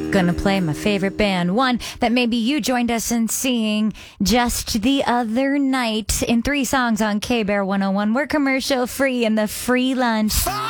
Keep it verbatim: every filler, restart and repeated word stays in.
Gonna play my favorite band, one that maybe you joined us in seeing just the other night in three songs on K-Bear one oh one. We're commercial free in the free lunch.